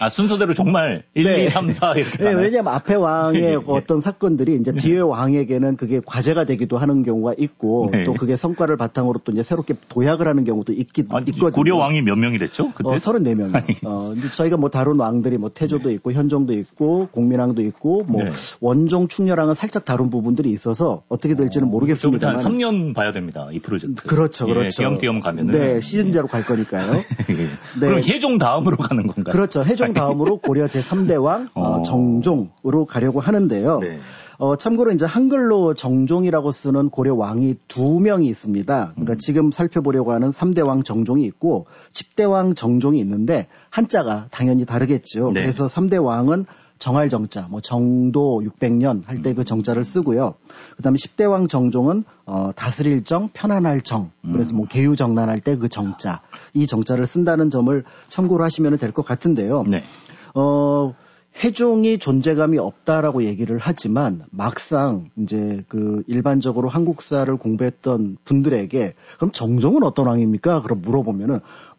순서대로 정말 1, 2, 3, 4 이렇게. 네, 왜냐면 앞에 왕의 어떤 사건들이 이제 뒤에 왕에게는 그게 과제가 되기도 하는 경우가 있고 또 그게 성과를 바탕으로 또 이제 새롭게 도약을 하는 경우도 있거든요. 고려 왕이 몇 명이랬죠? 그때? 34명. 근데 저희가 뭐 다룬 왕들이 뭐 태조도 있고 현종도 있고 공민왕도 있고 뭐 원종 충렬왕은 살짝 다룬 부분들이 있어서 어떻게 될지는 모르겠습니다만. 한 3년 봐야 됩니다. 이 프로젝트. 그렇죠. 띄엄띄엄 가면은. 네, 시즌제로 갈 거니까요. 그럼 해종 다음으로 가는 건가요? 그렇죠. 해종 다음으로 고려 제3대 왕 정종으로 가려고 하는데요. 참고로 이제 한글로 정종이라고 쓰는 고려 왕이 2명이 있습니다. 그러니까 지금 살펴보려고 하는 3대 왕 정종이 있고 10대 왕 정종이 있는데 한자가 당연히 다르겠죠. 그래서 3대 왕은 정할 정자, 뭐 정도 600년 할 때 그 정자를 쓰고요. 그다음에 10대 왕 정종은 다스릴 정, 편안할 정. 그래서 뭐 계유정난할 때 그 정자, 이 정자를 쓴다는 점을 참고로 하시면 될 것 같은데요. 해종이 존재감이 없다라고 얘기를 하지만 막상 이제 그 일반적으로 한국사를 공부했던 분들에게 그럼 정종은 어떤 왕입니까? 그럼 물어보면은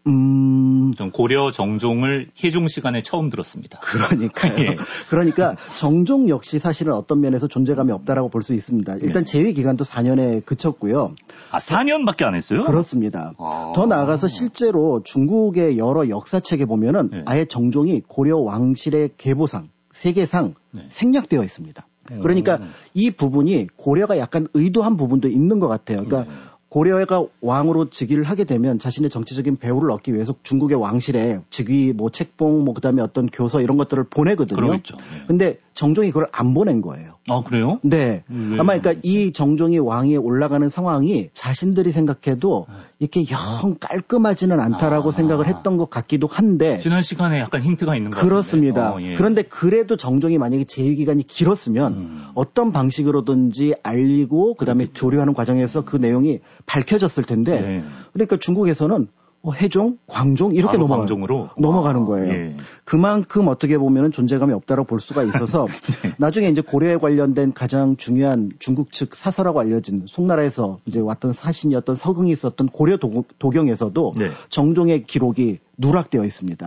전 고려 정종을 해종 시간에 처음 들었습니다. 그러니까요. 그러니까 정종 역시 사실은 어떤 면에서 존재감이 없다라고 볼 수 있습니다. 일단 재위 기간도 4년에 그쳤고요. 4년밖에 안 했어요? 그렇습니다. 더 나아가서 실제로 중국의 여러 역사책에 보면은 아예 정종이 고려 왕실의 계보상, 세계상 생략되어 있습니다. 그러니까 이 부분이 고려가 약간 의도한 부분도 있는 것 같아요. 그러니까 고려가 왕으로 즉위를 하게 되면 자신의 정치적인 배후를 얻기 위해서 중국의 왕실에 즉위, 뭐 책봉, 뭐 그다음에 어떤 교서 이런 것들을 보내거든요. 그렇죠. 근데 정종이 그걸 안 보낸 거예요. 그래요? 네. 아마 그러니까 이 정종이 왕위에 올라가는 상황이 자신들이 생각해도 이렇게 영 깔끔하지는 않다라고 생각을 했던 것 같기도 한데. 지난 시간에 약간 힌트가 있는 것 같아요. 그렇습니다. 그런데 그래도 정종이 만약에 재위 기간이 길었으면 어떤 방식으로든지 알리고 그다음에 교류하는 과정에서 그 내용이 밝혀졌을 텐데. 그러니까 중국에서는 해종, 광종 이렇게 넘어가는 거예요. 그만큼 어떻게 보면 존재감이 없다고 볼 수가 있어서 나중에 이제 고려에 관련된 가장 중요한 중국 측 사서라고 알려진 송나라에서 이제 왔던 사신이었던 서경이 있었던 고려 도경에서도 정종의 기록이 누락되어 있습니다.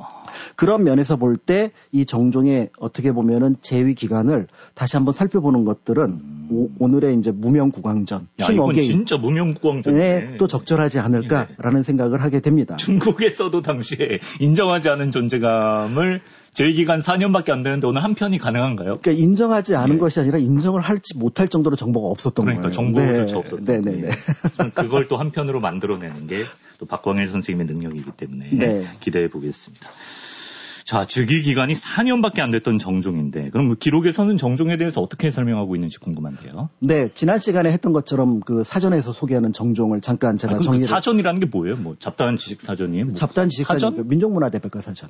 그런 면에서 볼 때 이 정종의 어떻게 보면은 재위 기간을 다시 한번 살펴보는 것들은 오늘의 이제 무명국왕전, 이건 진짜 무명국왕전에 또 적절하지 않을까라는 생각을 하게 됩니다. 중국에서도 당시에 인정하지 않은 존재감을 재위 기간 4년밖에 안 되는데 오늘 한 편이 가능한가요? 그러니까 인정하지 않은 것이 아니라 인정을 할지 못할 정도로 정보가 없었던 거예요. 그러니까 정보조차 없었던 거예요. 그걸 또 한 편으로 만들어내는 게 또 박광일 선생님의 능력이기 때문에 기대해 보겠습니다. 자, 즉위 기간이 4년밖에 안 됐던 정종인데 그럼 기록에서는 정종에 대해서 어떻게 설명하고 있는지 궁금한데요. 네, 지난 시간에 했던 것처럼 그 사전에서 소개하는 정종을 잠깐 제가 정리를. 사전이라는 게 뭐예요? 뭐 잡다한 지식 사전이에요? 잡다한 지식 사전? 민족문화대백과 사전.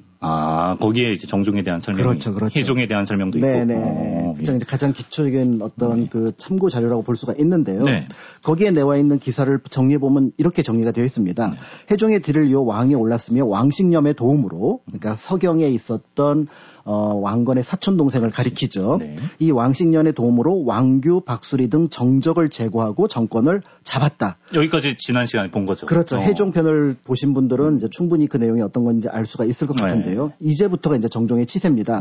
거기에 이제 정종에 대한 설명이 그렇죠. 해종에 대한 설명도 있고. 네네. 이제 가장 기초적인 어떤 그 참고 자료라고 볼 수가 있는데요. 거기에 내와 있는 기사를 정리해 보면 이렇게 정리가 되어 있습니다. 해종의 뒤를 이어 왕에 올랐으며 왕식념의 도움으로, 그러니까 서경에 있었던 왕건의 사촌 동생을 가리키죠. 이 왕식년의 도움으로 왕규, 박수리 등 정적을 제거하고 정권을 잡았다. 여기까지 지난 시간에 본 거죠. 그렇죠. 해종편을 보신 분들은 이제 충분히 그 내용이 어떤 건지 알 수가 있을 것 같은데요. 이제부터가 이제 정종의 치세입니다.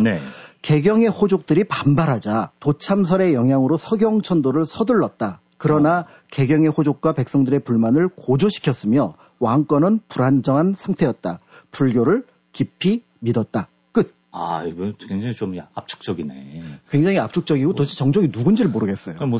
개경의 호족들이 반발하자 도참설의 영향으로 서경천도를 서둘렀다. 그러나 개경의 호족과 백성들의 불만을 고조시켰으며 왕권은 불안정한 상태였다. 불교를 깊이 믿었다. 끝. 이거 굉장히 좀 압축적이네. 굉장히 압축적이고 도대체 정종이 누군지를 모르겠어요. 뭐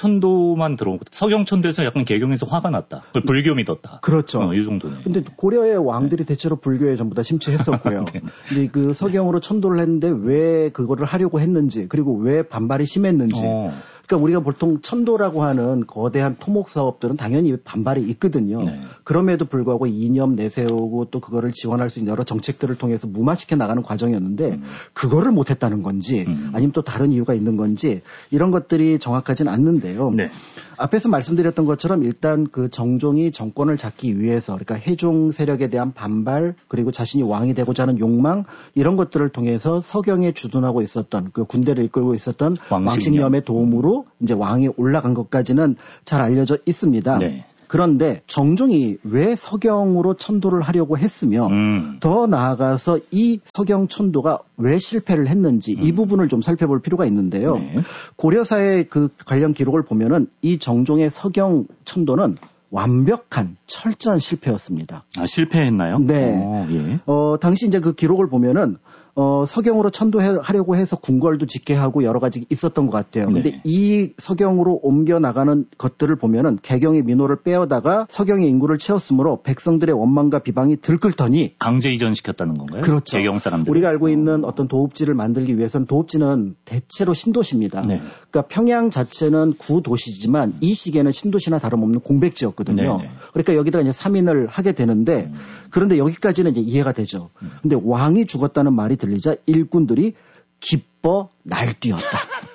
서경천도만 들어오고 서경천도에서 약간 개경에서 화가 났다. 불교 믿었다. 그렇죠. 이 정도네. 근데 고려의 왕들이 대체로 불교에 전부 다 심취했었고요. 근데 그 서경으로 천도를 했는데 왜 그거를 하려고 했는지 그리고 왜 반발이 심했는지. 그러니까 우리가 보통 천도라고 하는 거대한 토목 사업들은 당연히 반발이 있거든요. 그럼에도 불구하고 이념 내세우고 또 그거를 지원할 수 있는 여러 정책들을 통해서 무마시켜 나가는 과정이었는데 그거를 못했다는 건지 아니면 또 다른 이유가 있는 건지 이런 것들이 정확하진 않는데요. 앞에서 말씀드렸던 것처럼 일단 그 정종이 정권을 잡기 위해서 그러니까 해종 세력에 대한 반발 그리고 자신이 왕이 되고자 하는 욕망 이런 것들을 통해서 서경에 주둔하고 있었던 그 군대를 이끌고 있었던 왕식념의 도움으로 이제 왕이 올라간 것까지는 잘 알려져 있습니다. 그런데 정종이 왜 서경으로 천도를 하려고 했으며 더 나아가서 이 서경 천도가 왜 실패를 했는지 이 부분을 좀 살펴볼 필요가 있는데요. 네. 고려사의 그 관련 기록을 보면은 이 정종의 서경 천도는 완벽한 철저한 실패였습니다. 아, 실패했나요? 네. 예. 당시 이제 그 기록을 보면은 서경으로 천도하려고 해서 궁궐도 짓게 하고 여러 가지 있었던 것 같아요. 근데 네. 이 서경으로 옮겨 나가는 것들을 보면은 개경의 민호를 빼어다가 서경의 인구를 채웠으므로 백성들의 원망과 비방이 들끓더니 강제 이전시켰다는 건가요? 그렇죠. 개경 사람들. 우리가 알고 있는 어떤 도읍지를 만들기 위해서는 도읍지는 대체로 신도시입니다. 네. 그러니까 평양 자체는 구도시지만 이 시기에는 신도시나 다름없는 공백지였거든요. 네. 그러니까 여기다가 이제 3인을 하게 되는데 그런데 여기까지는 이제 이해가 되죠. 근데 왕이 죽었다는 말이 들리자 일꾼들이 기뻐 날뛰었다.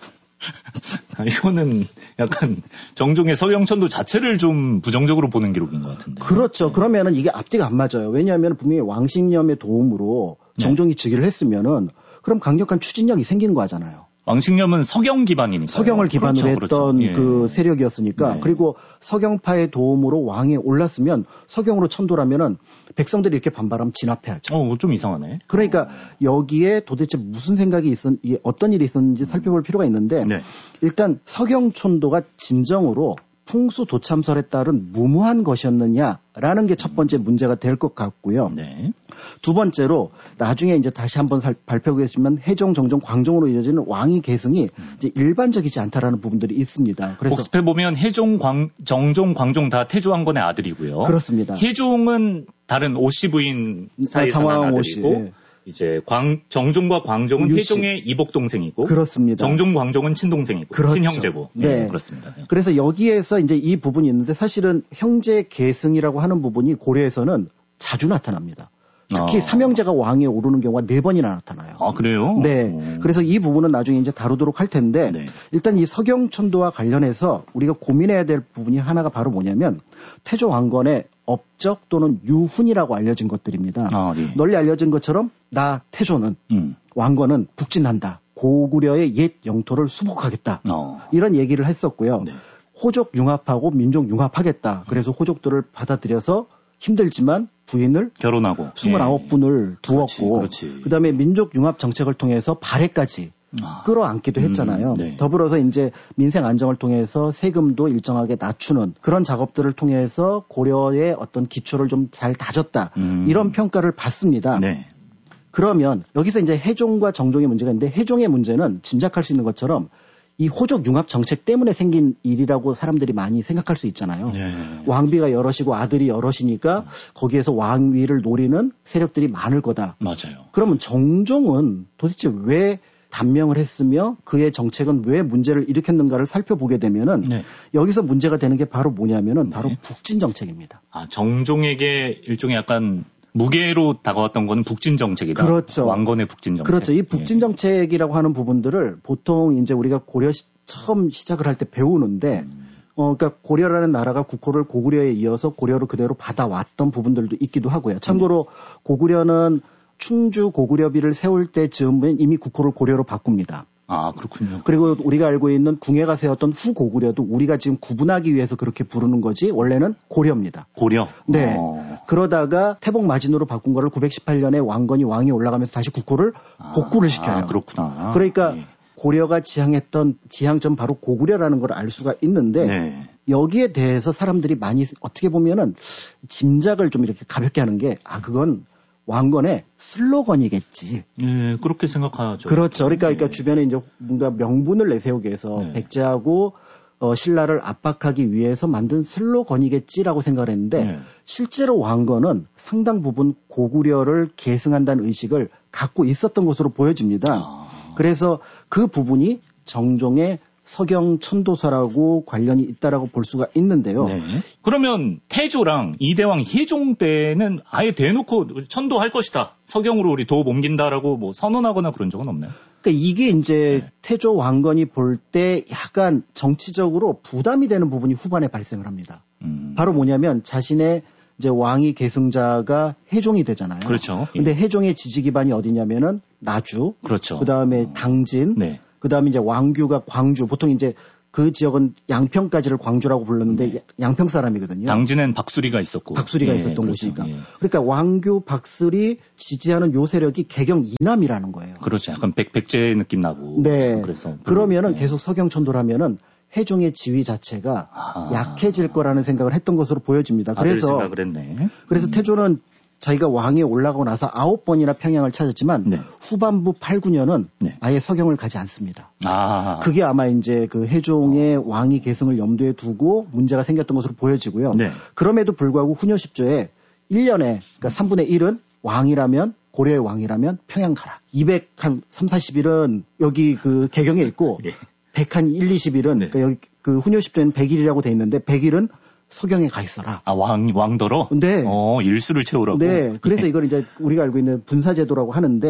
이거는 약간 정종의 서경천도 자체를 좀 부정적으로 보는 기록인 것 같은데. 그렇죠. 네. 그러면은 이게 앞뒤가 안 맞아요. 왜냐하면 분명히 왕식염의 도움으로 정종이 즉위를 했으면은 그럼 강력한 추진력이 생기는 거잖아요. 왕식염은 서경 기반이니까. 서경을 기반으로 그렇죠, 했던 그렇죠. 그 예. 세력이었으니까. 네. 그리고 서경파의 도움으로 왕에 올랐으면 서경으로 천도라면은 백성들이 이렇게 반발하면 진압해야죠. 좀 이상하네. 그러니까 여기에 도대체 무슨 생각이 어떤 일이 있었는지 살펴볼 필요가 있는데 네. 일단 서경천도가 진정으로 풍수 도참설에 따른 무모한 것이었느냐라는 게 첫 번째 문제가 될 것 같고요. 네. 두 번째로 나중에 이제 다시 한번 발표하겠지만 해종, 정종, 광종으로 이어지는 왕위 계승이 이제 일반적이지 않다라는 부분들이 있습니다. 그래서 복습해 보면 해종, 정종, 광종 다 태조왕건의 아들이고요. 그렇습니다. 해종은 다른 오씨 부인 사이에서 난 아들이고. 예. 이제 정종과 광종은 해종의 이복 동생이고, 그렇습니다. 정종, 광종은 친동생이고, 그렇죠. 친형제고, 네, 그렇습니다. 그래서 여기에서 이제 이 부분이 있는데 사실은 형제 계승이라고 하는 부분이 고려에서는 자주 나타납니다. 특히 삼형제가 왕에 오르는 경우가 4번이나 나타나요. 아, 그래요? 네. 그래서 이 부분은 나중에 이제 다루도록 할 텐데, 네. 일단 이 서경천도와 관련해서 우리가 고민해야 될 부분이 하나가 바로 뭐냐면, 태조 왕건의 업적 또는 유훈이라고 알려진 것들입니다. 네. 널리 알려진 것처럼, 나 태조는, 왕건은 북진한다. 고구려의 옛 영토를 수복하겠다. 이런 얘기를 했었고요. 네. 호족 융합하고 민족 융합하겠다. 그래서 호족들을 받아들여서 힘들지만 부인을 결혼하고 29분을 두었고 그다음에 민족 융합 정책을 통해서 발해까지 끌어안기도 했잖아요. 네. 더불어서 이제 민생 안정을 통해서 세금도 일정하게 낮추는 그런 작업들을 통해서 고려의 어떤 기초를 좀 잘 다졌다. 이런 평가를 받습니다. 네. 그러면 여기서 이제 해종과 정종의 문제가 있는데 해종의 문제는 짐작할 수 있는 것처럼 이 호족 융합 정책 때문에 생긴 일이라고 사람들이 많이 생각할 수 있잖아요. 네. 왕비가 여럿이고 아들이 여럿이니까 거기에서 왕위를 노리는 세력들이 많을 거다. 맞아요. 그러면 정종은 도대체 왜 단명을 했으며 그의 정책은 왜 문제를 일으켰는가를 살펴보게 되면은 네. 여기서 문제가 되는 게 바로 뭐냐면은 바로 북진 정책입니다. 아, 정종에게 일종의 약간 무게로 다가왔던 건 북진 정책이다. 그렇죠. 왕건의 북진 정책. 그렇죠. 이 북진 정책이라고 하는 부분들을 보통 이제 우리가 고려 처음 시작을 할 때 배우는데, 그러니까 고려라는 나라가 국호를 고구려에 이어서 고려를 그대로 받아왔던 부분들도 있기도 하고요. 참고로 고구려는 충주 고구려비를 세울 때쯤은 이미 국호를 고려로 바꿉니다. 아, 그렇군요. 그리고 우리가 알고 있는 궁예가 세웠던 후고구려도 우리가 지금 구분하기 위해서 그렇게 부르는 거지 원래는 고려입니다. 고려? 네. 그러다가 태복마진으로 바꾼 거를 918년에 왕건이 왕이 올라가면서 다시 국호를 복구를 시켜요. 아, 그렇구나. 그러니까 네. 고려가 지향했던 지향점 바로 고구려라는 걸 알 수가 있는데 네. 여기에 대해서 사람들이 많이 어떻게 보면은 짐작을 좀 이렇게 가볍게 하는 게 그건 왕건의 슬로건이겠지. 네, 그렇게 생각하죠. 그렇죠. 그러니까 주변에 이제 뭔가 명분을 내세우기 위해서 백제하고 신라를 압박하기 위해서 만든 슬로건이겠지라고 생각을 했는데 실제로 왕건은 상당 부분 고구려를 계승한다는 의식을 갖고 있었던 것으로 보여집니다. 그래서 그 부분이 정종의 서경천도사라고 관련이 있다라고 볼 수가 있는데요. 네. 그러면 태조랑 이대왕 해종 때는 아예 대놓고 천도할 것이다. 서경으로 우리 도읍 옮긴다라고 뭐 선언하거나 그런 적은 없나요? 그러니까 이게 이제 태조 왕건이 볼 때 약간 정치적으로 부담이 되는 부분이 후반에 발생을 합니다. 바로 뭐냐면 자신의 이제 왕위 계승자가 해종이 되잖아요. 그렇죠. 근데 해종의 지지 기반이 어디냐면은 나주. 그렇죠. 그다음에 당진. 네. 그 다음에 이제 왕규가 광주, 보통 이제 그 지역은 양평까지를 광주라고 불렀는데 양평 사람이거든요. 당진엔 박수리가 있었고. 박수리가 있었던 그렇죠. 곳이니까. 그러니까 왕규, 박수리 지지하는 요 세력이 개경 이남이라는 거예요. 그렇죠. 약간 백제 느낌 나고. 네. 그러면은 계속 서경천도라면은 해종의 지위 자체가 약해질 거라는 생각을 했던 것으로 보여집니다. 그래서 태조는 자기가 왕에 올라가고 나서 9번이나 평양을 찾았지만 후반부 8, 9년은 아예 서경을 가지 않습니다. 그게 아마 이제 그 해종의 왕위 계승을 염두에 두고 문제가 생겼던 것으로 보여지고요. 그럼에도 불구하고 후녀 10조에 1년에 그러니까 3분의 1은 왕이라면 고려의 왕이라면 평양 가라. 200한 3, 40일은 여기 그 개경에 있고 100한 1, 20일은 그러니까 여기 그 후녀 10조에는 100일이라고 돼 있는데 100일은 서경에 가 있어라. 왕더러? 네. 일수를 채우라고. 네. 그래서 이걸 이제 우리가 알고 있는 분사제도라고 하는데.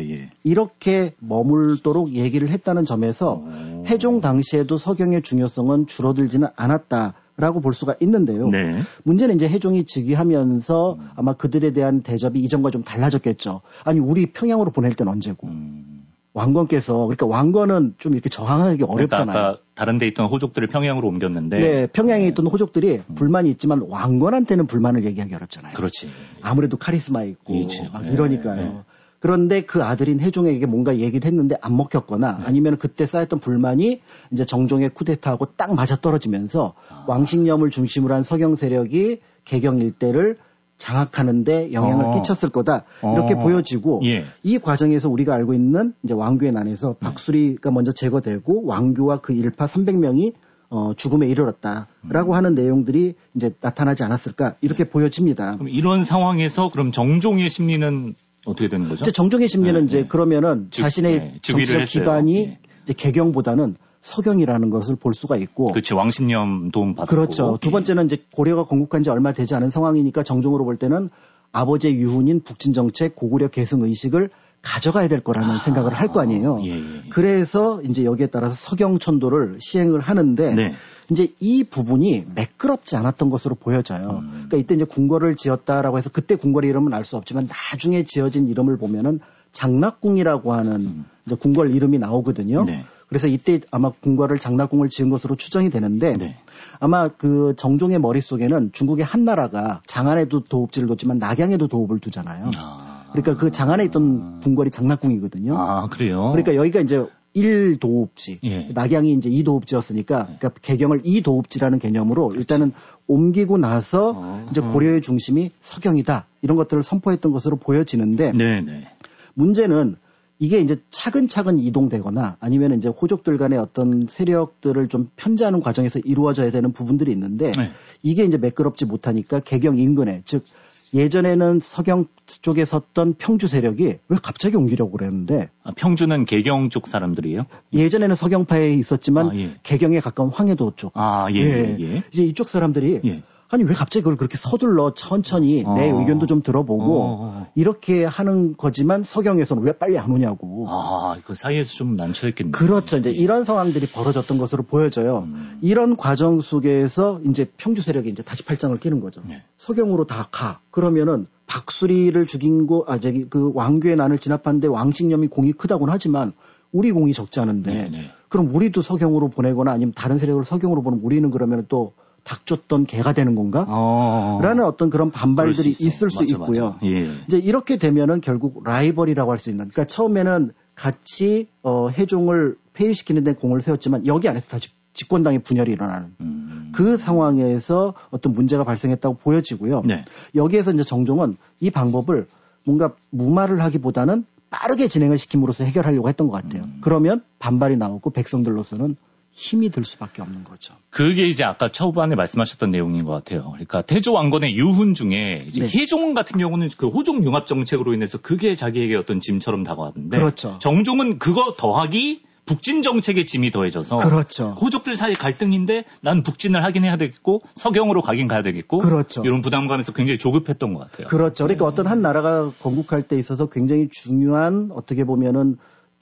이렇게 머물도록 얘기를 했다는 점에서 해종 당시에도 서경의 중요성은 줄어들지는 않았다라고 볼 수가 있는데요. 문제는 이제 해종이 즉위하면서 아마 그들에 대한 대접이 이전과 좀 달라졌겠죠. 아니, 우리 평양으로 보낼 땐 언제고. 왕건께서, 그러니까 왕건은 좀 이렇게 저항하기 어렵잖아요. 아까 다른 데 있던 호족들을 평양으로 옮겼는데. 네, 평양에 있던 호족들이 불만이 있지만 왕건한테는 불만을 얘기하기 어렵잖아요. 그렇지. 아무래도 카리스마 있고 막 이러니까요. 그런데 그 아들인 해종에게 뭔가 얘기를 했는데 안 먹혔거나 아니면 그때 쌓였던 불만이 이제 정종의 쿠데타하고 딱 맞아 떨어지면서 왕식념을 중심으로 한 서경 세력이 개경 일대를 장악하는데 영향을 끼쳤을 거다 이렇게 보여지고 이 과정에서 우리가 알고 있는 이제 왕규의 난에서 박수리가 먼저 제거되고 왕규와 그 일파 300명이 죽음에 이르렀다라고 하는 내용들이 이제 나타나지 않았을까 이렇게 보여집니다. 그럼 이런 상황에서 그럼 정종의 심리는 어떻게 되는 거죠? 이제 정종의 심리는 이제 그러면은 자신의 정치적 기반이 이제 개경보다는 서경이라는 것을 볼 수가 있고. 그렇죠. 왕십년 도움 받고. 그렇죠. 두 번째는 이제 고려가 건국한 지 얼마 되지 않은 상황이니까 정종으로 볼 때는 아버지의 유훈인 북진정책 고구려 계승 의식을 가져가야 될 거라는 생각을 할 거 아니에요. 그래서 이제 여기에 따라서 서경천도를 시행을 하는데 이제 이 부분이 매끄럽지 않았던 것으로 보여져요. 그러니까 이때 이제 궁궐을 지었다라고 해서 그때 궁궐의 이름은 알 수 없지만 나중에 지어진 이름을 보면은 장락궁이라고 하는 이제 궁궐 이름이 나오거든요. 그래서 이때 아마 궁궐을 장락궁을 지은 것으로 추정이 되는데 아마 그 정종의 머릿속에는 중국의 한나라가 장안에도 도읍지를 뒀지만 낙양에도 도읍을 두잖아요. 그러니까 그 장안에 있던 궁궐이 장락궁이거든요. 그래요? 그러니까 여기가 이제 1도읍지, 낙양이 이제 2도읍지였으니까 그러니까 개경을 2도읍지라는 개념으로 일단은 옮기고 나서 이제 고려의 중심이 서경이다. 이런 것들을 선포했던 것으로 보여지는데 문제는 이게 이제 차근차근 이동되거나 아니면 이제 호족들 간의 어떤 세력들을 좀 편제하는 과정에서 이루어져야 되는 부분들이 있는데 이게 이제 매끄럽지 못하니까 개경 인근에 즉 예전에는 서경 쪽에 섰던 평주 세력이 왜 갑자기 옮기려고 그랬는데 평주는 개경 쪽 사람들이에요? 예전에는 서경파에 있었지만 개경에 가까운 황해도 쪽. 이제 이쪽 사람들이 아니 왜 갑자기 그걸 그렇게 서둘러 천천히 내 의견도 좀 들어보고 이렇게 하는 거지만 서경에서는 왜 빨리 안 오냐고. 그 사이에서 좀 난처했겠네요. 그렇죠. 이제 이런 상황들이 벌어졌던 것으로 보여져요. 이런 과정 속에서 이제 평주 세력이 이제 다시 팔짱을 끼는 거죠. 서경으로 다 가. 그러면은 박수리를 죽인 그 왕규의 난을 진압하는데 왕식념이 공이 크다고는 하지만 우리 공이 적지 않은데 그럼 우리도 서경으로 보내거나 아니면 다른 세력을 서경으로 보내면 우리는 그러면 또 닥쳤던 개가 되는 건가? 라는 어떤 그런 반발들이 있을 수 있고요. 이제 이렇게 되면은 결국 라이벌이라고 할 수 있는. 그러니까 처음에는 같이 해종을 폐위시키는 데 공을 세웠지만 여기 안에서 다시 집권당의 분열이 일어나는 그 상황에서 어떤 문제가 발생했다고 보여지고요. 여기에서 이제 정종은 이 방법을 뭔가 무마를 하기보다는 빠르게 진행을 시킴으로써 해결하려고 했던 것 같아요. 그러면 반발이 나오고 백성들로서는 힘이 들 수밖에 없는 거죠. 그게 이제 아까 초반에 말씀하셨던 내용인 것 같아요. 그러니까 태조 왕건의 유훈 중에 해종 같은 경우는 그 호종 융합 정책으로 인해서 그게 자기에게 어떤 짐처럼 다가왔는데 정종은 그거 더하기 북진 정책의 짐이 더해져서 호족들 사이 갈등인데 난 북진을 하긴 해야 되겠고 서경으로 가긴 가야 되겠고 이런 부담감에서 굉장히 조급했던 것 같아요. 그러니까 어떤 한 나라가 건국할 때 있어서 굉장히 중요한 어떻게 보면은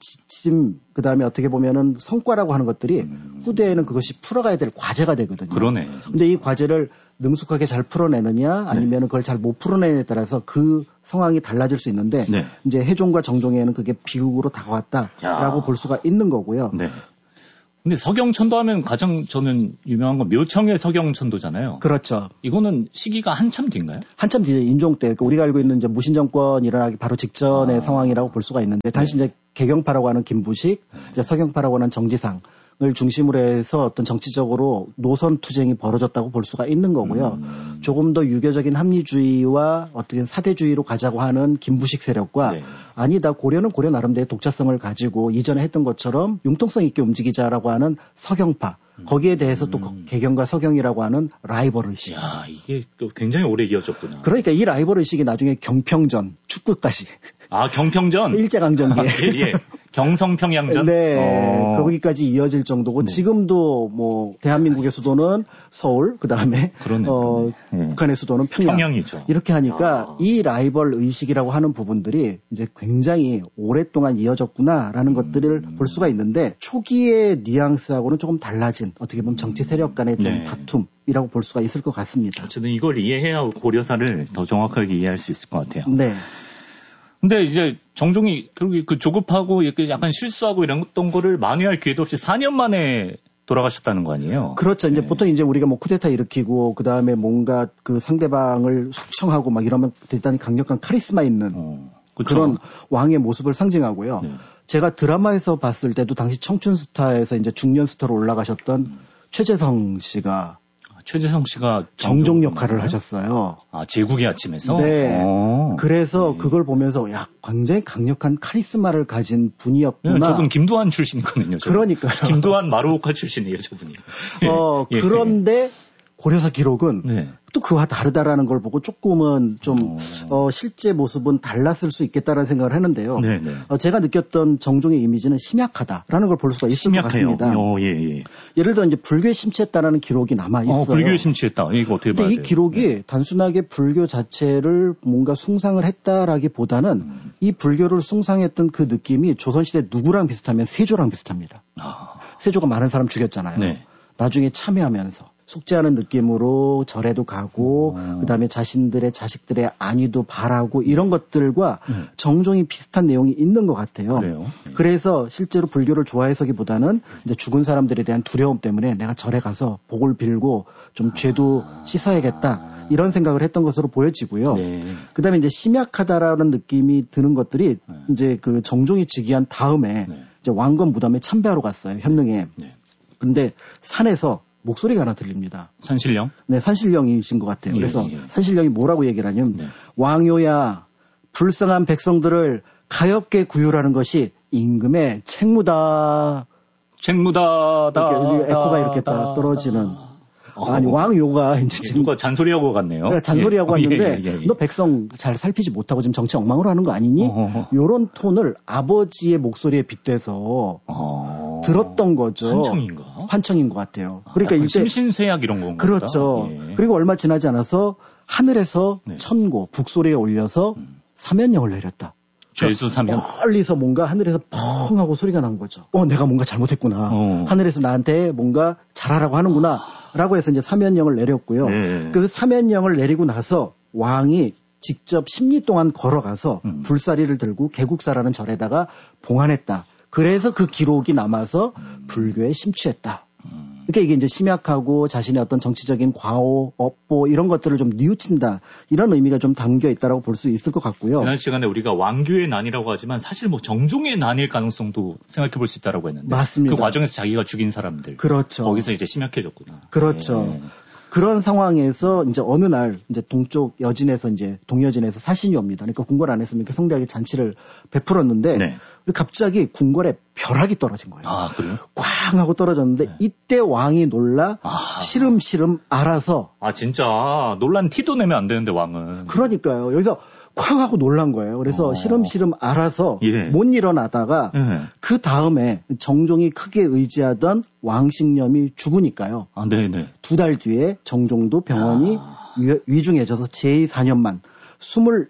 지침 그다음에 어떻게 보면은 성과라고 하는 것들이 후대에는 그것이 풀어가야 될 과제가 되거든요. 근데 이 과제를 능숙하게 잘 풀어내느냐 아니면은 그걸 잘 못 풀어내느냐에 따라서 그 상황이 달라질 수 있는데 이제 해종과 정종에는 그게 비극으로 다가왔다라고 볼 수가 있는 거고요. 근데 서경천도 하면 가장 저는 유명한 건 묘청의 서경천도잖아요. 그렇죠. 이거는 시기가 한참 뒤인가요? 한참 뒤에 인종 때, 그러니까 우리가 알고 있는 이제 무신정권 일어나기 바로 직전의 상황이라고 볼 수가 있는데, 당시 이제 개경파라고 하는 김부식, 이제 서경파라고 하는 정지상을 중심으로 해서 어떤 정치적으로 노선 투쟁이 벌어졌다고 볼 수가 있는 거고요. 조금 더 유교적인 합리주의와 어떻게 사대주의로 가자고 하는 김부식 세력과 아니다, 고려는 고려 나름대로의 독자성을 가지고 이전에 했던 것처럼 융통성 있게 움직이자라고 하는 서경파, 거기에 대해서 또 개경과 서경이라고 하는 라이벌 의식. 야, 이게 또 굉장히 오래 이어졌구나. 그러니까 이 라이벌 의식이 나중에 경평전, 축구까지. 아, 경평전? 일제강점기에. 예. 경성평양전? 네. 거기까지 이어질 정도고, 지금도 뭐, 대한민국의 수도는 서울, 그 다음에, 북한의 수도는 평양이죠. 이렇게 하니까 이 라이벌 의식이라고 하는 부분들이 이제 굉장히 오랫동안 이어졌구나라는 것들을 볼 수가 있는데, 초기의 뉘앙스하고는 조금 달라진, 어떻게 보면 정치 세력 간의 좀 다툼이라고 볼 수가 있을 것 같습니다. 어쨌든 이걸 이해해야 고려사를 더 정확하게 이해할 수 있을 것 같아요. 네. 근데 이제 정종이 결국 그 조급하고 이렇게 약간 실수하고 이랬던 거를 만회할 기회도 없이 4년 만에 돌아가셨다는 거 아니에요? 그렇죠. 이제 보통 이제 우리가 뭐 쿠데타 일으키고 그 다음에 뭔가 그 상대방을 숙청하고 막 이러면 대단히 강력한 카리스마 있는 그런 왕의 모습을 상징하고요. 제가 드라마에서 봤을 때도 당시 청춘 스타에서 이제 중년 스타로 올라가셨던 최재성 씨가 정종 역할을 하셨어요. 아, 제국의 아침에서? 네. 그래서 그걸 보면서 야, 굉장히 강력한 카리스마를 가진 분이었구나. 네, 조금 김두한 출신이거든요. 그러니까요. 김두한 마루오카 출신이에요, 저분이. 그런데 고려사 기록은 또 그와 다르다라는 걸 보고 조금은 좀 실제 모습은 달랐을 수 있겠다라는 생각을 하는데요. 제가 느꼈던 정종의 이미지는 심약하다라는 걸 볼 수가 있을 것 같습니다. 예를 들어 이제 불교에 심취했다라는 기록이 남아 있어요. 불교에 심취했다. 이거 어떻게 봐야 돼요? 이 기록이 단순하게 불교 자체를 뭔가 숭상을 했다라기보다는 이 불교를 숭상했던 그 느낌이 조선시대 누구랑 비슷하면 세조랑 비슷합니다. 세조가 많은 사람 죽였잖아요. 나중에 참여하면서 숙제하는 느낌으로 절에도 가고 그다음에 자신들의 자식들의 안위도 바라고 이런 것들과 정종이 비슷한 내용이 있는 것 같아요. 그래서 실제로 불교를 좋아해서기보다는 이제 죽은 사람들에 대한 두려움 때문에 내가 절에 가서 복을 빌고 좀 죄도 씻어야겠다 이런 생각을 했던 것으로 보여지고요. 그다음에 이제 심약하다라는 느낌이 드는 것들이 이제 그 정종이 즉위한 다음에 이제 왕건 무덤에 참배하러 갔어요. 현릉에. 근데 산에서 목소리가 하나 들립니다. 산신령? 네, 산신령이신 것 같아요. 그래서 산신령이 뭐라고 얘기를 하냐면 왕요야 불쌍한 백성들을 가엾게 구휼하는 것이 임금의 책무다. 에코가 이렇게 떨어지는. 아니 왕요가 이제 지금 누가 잔소리하고 갔네요. 그러니까 잔소리하고 왔는데 너 백성 잘 살피지 못하고 지금 정치 엉망으로 하는 거 아니니? 요런 톤을 아버지의 목소리에 빗대서 들었던 거죠. 환청인 것 같아요. 그러니까 일단 심신쇠약 이런 건가요? 그렇죠. 그리고 얼마 지나지 않아서 하늘에서 천고 북소리에 올려서 사면령을 내렸다. 죄수 사면. 멀리서 뭔가 하늘에서 펑 하고 소리가 난 거죠. 내가 뭔가 잘못했구나. 하늘에서 나한테 뭔가 잘하라고 하는구나. 라고 해서 이제 사면령을 내렸고요. 그 사면령을 내리고 나서 왕이 직접 10리 동안 걸어가서 불사리를 들고 개국사라는 절에다가 봉안했다. 그래서 그 기록이 남아서 불교에 심취했다. 그러니까 이게 이제 심약하고 자신의 어떤 정치적인 과오, 업보 이런 것들을 좀 뉘우친다. 이런 의미가 좀 담겨 있다라고 볼 수 있을 것 같고요. 지난 시간에 우리가 왕교의 난이라고 하지만 사실 뭐 정종의 난일 가능성도 생각해 볼 수 있다라고 했는데. 맞습니다. 그 과정에서 자기가 죽인 사람들. 그렇죠. 거기서 이제 심약해졌구나. 그렇죠. 그런 상황에서 이제 어느 날 이제 동쪽 여진에서 이제 동여진에서 사신이 옵니다. 그러니까 궁궐 안에서 이렇게 성대하게 잔치를 베풀었는데 갑자기 궁궐에 벼락이 떨어진 거예요. 아, 그래요? 꽝 하고 떨어졌는데 이때 왕이 놀라 시름시름 알아서. 아, 진짜 놀란 티도 내면 안 되는데 왕은. 그러니까요. 여기서 쾅 하고 놀란 거예요. 그래서 시름시름 알아서 못 일어나다가 그 다음에 정종이 크게 의지하던 왕식념이 죽으니까요. 2달 뒤에 정종도 병원이 위중해져서 제4년만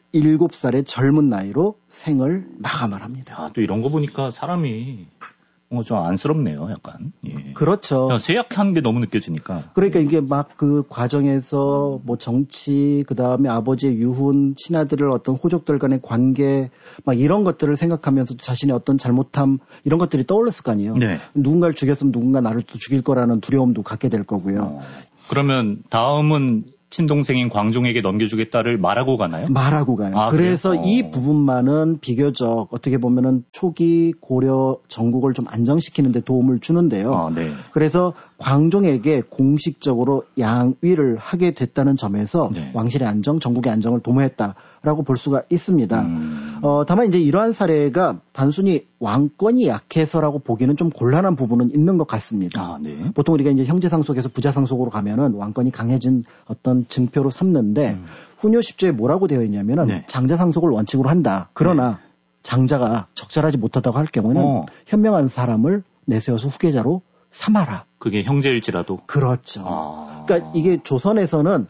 27살의 젊은 나이로 생을 마감을 합니다. 또 이런 거 보니까 사람이 좀 안쓰럽네요, 약간. 예. 그렇죠. 쇠약한 게 너무 느껴지니까. 그러니까 이게 막 그 과정에서 뭐 정치, 그 다음에 아버지의 유훈, 친아들을 어떤 호족들 간의 관계, 막 이런 것들을 생각하면서도 자신의 어떤 잘못함, 이런 것들이 떠올랐을 거 아니에요. 네. 누군가를 죽였으면 누군가 나를 또 죽일 거라는 두려움도 갖게 될 거고요. 그러면 다음은 친동생인 광종에게 넘겨주겠다를 말하고 가나요? 말하고 가요. 그래서 이 부분만은 비교적 어떻게 보면은 초기 고려 전국을 좀 안정시키는 데 도움을 주는데요. 네. 그래서 광종에게 공식적으로 양위를 하게 됐다는 점에서 네. 왕실의 안정, 전국의 안정을 도모했다라고 볼 수가 있습니다. 다만 이제 이러한 사례가 단순히 왕권이 약해서라고 보기는 좀 곤란한 부분은 있는 것 같습니다. 네. 보통 우리가 이제 형제상속에서 부자상속으로 가면은 왕권이 강해진 어떤 증표로 삼는데 훈요 10조에 뭐라고 되어 있냐면은 네. 장자상속을 원칙으로 한다. 그러나 네. 장자가 적절하지 못하다고 할 경우는 현명한 사람을 내세워서 후계자로 삼아라. 그게 형제일지라도? 그렇죠. 그러니까 이게 조선에서는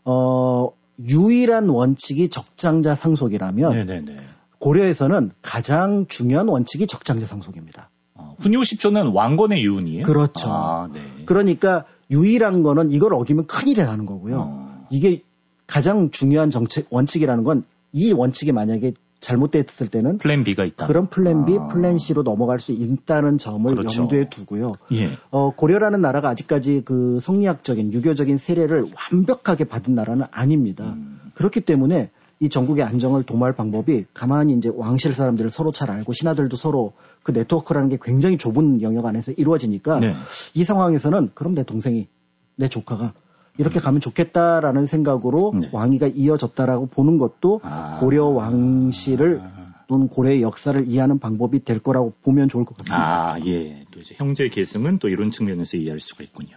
유일한 원칙이 적장자 상속이라면 네네네. 고려에서는 가장 중요한 원칙이 적장자 상속입니다. 훈요 10조는 왕건의 유언이에요? 그렇죠. 네. 그러니까 유일한 거는 이걸 어기면 큰일이 나는 거고요. 이게 가장 중요한 원칙이라는 건 이 원칙이 만약에 잘못됐을 때는 플랜 B가 있다. 그런 플랜 B, 플랜 C로 넘어갈 수 있다는 점을 그렇죠. 염두에 두고요. 예. 고려라는 나라가 아직까지 그 성리학적인 유교적인 세례를 완벽하게 받은 나라는 아닙니다. 그렇기 때문에 이 전국의 안정을 도모할 방법이 가만히 이제 왕실 사람들을 서로 잘 알고 신하들도 서로 그 네트워크라는 게 굉장히 좁은 영역 안에서 이루어지니까 네. 이 상황에서는 그럼 내 동생이 내 조카가 이렇게 가면 좋겠다라는 생각으로 네. 왕위가 이어졌다라고 보는 것도 고려 왕실을 또는 고려의 역사를 이해하는 방법이 될 거라고 보면 좋을 것 같습니다. 예. 또 이제 형제 계승은 또 이런 측면에서 이해할 수가 있군요.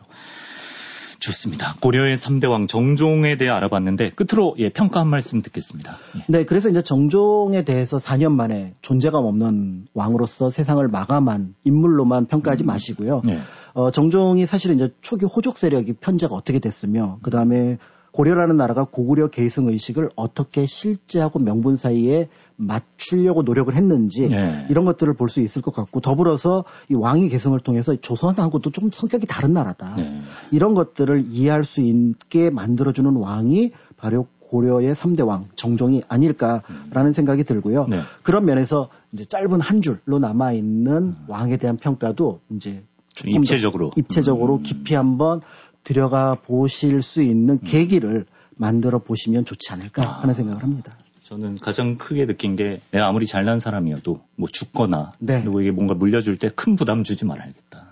좋습니다. 고려의 3대 왕 정종에 대해 알아봤는데 끝으로 평가 한 말씀 듣겠습니다. 예. 네, 그래서 이제 정종에 대해서 4년 만에 존재감 없는 왕으로서 세상을 마감한 인물로만 평가하지 마시고요. 네. 정종이 사실은 이제 초기 호족 세력이 편제가 어떻게 됐으며 그 다음에 고려라는 나라가 고구려 계승 의식을 어떻게 실제하고 명분 사이에 맞추려고 노력을 했는지 네. 이런 것들을 볼 수 있을 것 같고 더불어서 이 왕위 계승을 통해서 조선하고도 좀 성격이 다른 나라다. 네. 이런 것들을 이해할 수 있게 만들어주는 왕이 바로 고려의 3대 왕 정종이 아닐까라는 생각이 들고요. 네. 그런 면에서 이제 짧은 한 줄로 남아있는 왕에 대한 평가도 이제 조금 입체적으로 깊이 한번 들여가 보실 수 있는 계기를 만들어 보시면 좋지 않을까 하는 생각을 합니다. 저는 가장 크게 느낀 게 내가 아무리 잘난 사람이어도 뭐 죽거나 네. 그리고 이게 뭔가 물려줄 때 큰 부담 주지 말아야겠다.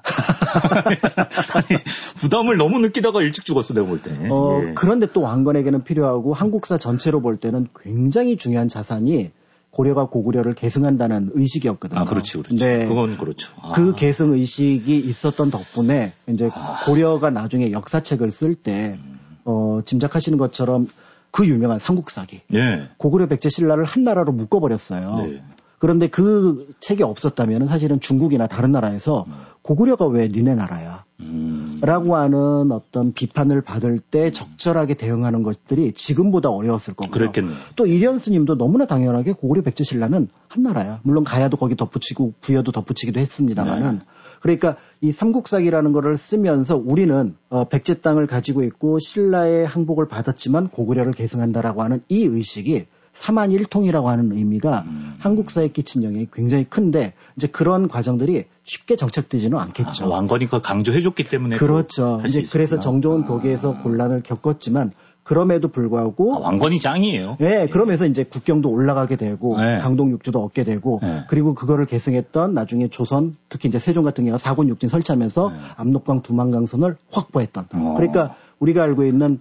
아니, 부담을 너무 느끼다가 일찍 죽었어 내가 볼 때. 예. 그런데 또 왕건에게는 필요하고 한국사 전체로 볼 때는 굉장히 중요한 자산이 고려가 고구려를 계승한다는 의식이었거든요. 그렇지. 네. 그건 그렇죠. 그 계승 의식이 있었던 덕분에 이제 고려가 나중에 역사책을 쓸 때 짐작하시는 것처럼 그 유명한 삼국사기. 네. 고구려 백제 신라를 한 나라로 묶어버렸어요. 네. 그런데 그 책이 없었다면 사실은 중국이나 다른 나라에서 고구려가 왜 니네 나라야? 라고 하는 어떤 비판을 받을 때 적절하게 대응하는 것들이 지금보다 어려웠을 거고요. 그랬겠네. 또 이련 스님도 너무나 당연하게 고구려 백제 신라는 한 나라야. 물론 가야도 거기 덧붙이고 부여도 덧붙이기도 했습니다만은 네. 그러니까 이 삼국사기라는 거를 쓰면서 우리는 백제 땅을 가지고 있고 신라의 항복을 받았지만 고구려를 계승한다라고 하는 이 의식이 삼한일통이라고 하는 의미가 한국사에 끼친 영향이 굉장히 큰데 이제 그런 과정들이 쉽게 정착되지는 않겠죠. 왕건이 그걸 강조해줬기 때문에 그렇죠. 이제 그래서 정종은 거기에서 곤란을 겪었지만 그럼에도 불구하고 왕건이 짱이에요. 네, 그러면서 이제 국경도 올라가게 되고 네. 강동 육주도 얻게 되고 네. 그리고 그거를 계승했던 나중에 조선 특히 이제 세종 같은 경우가 사군 육진 설치하면서 네. 압록강 두만강선을 확보했던. 그러니까 우리가 알고 있는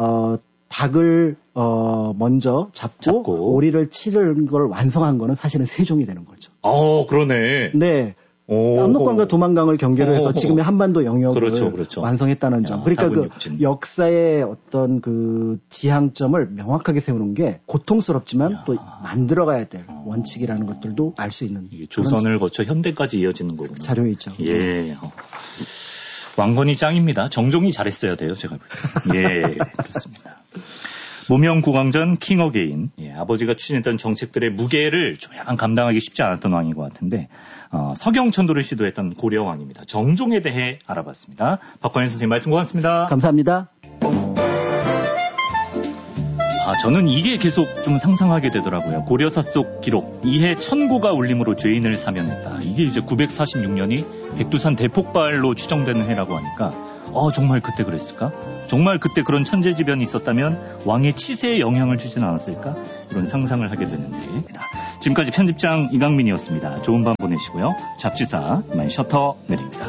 닭을 먼저 잡고 오리를 치는 걸 완성한 거는 사실은 세종이 되는 거죠. 그러네. 네. 압록강과 두만강을 경계로 해서 지금의 한반도 영역을 그렇죠. 완성했다는 점. 그러니까 그 역사의 어떤 그 지향점을 명확하게 세우는 게 고통스럽지만 또 만들어가야 될 원칙이라는 것들도 알 수 있는. 이게 조선을 거쳐 현대까지 이어지는 거구나. 자료이죠. 예. 왕건이 짱입니다. 정종이 잘했어야 돼요, 제가 볼 때. 예, 그렇습니다. 무명 국왕전 킹 어게인. 예, 아버지가 추진했던 정책들의 무게를 조금 감당하기 쉽지 않았던 왕인 것 같은데 서경천도를 시도했던 고려왕입니다. 정종에 대해 알아봤습니다. 박광일 선생님 말씀 고맙습니다. 감사합니다. 저는 이게 계속 좀 상상하게 되더라고요. 고려사 속 기록, 이해 천고가 울림으로 죄인을 사면했다. 이게 이제 946년이 백두산 대폭발로 추정되는 해라고 하니까 정말 그때 그랬을까? 정말 그때 그런 천재지변이 있었다면 왕의 치세에 영향을 주진 않았을까? 이런 상상을 하게 되는데 지금까지 편집장 이강민이었습니다. 좋은 밤 보내시고요. 잡지사 이만 셔터 내립니다.